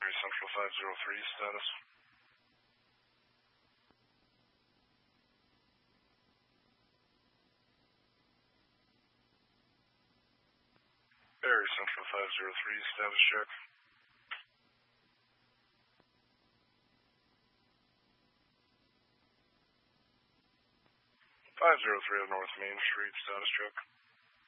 Central 503, status. Barry Central 503, status check. 503 on North Main Street, status check.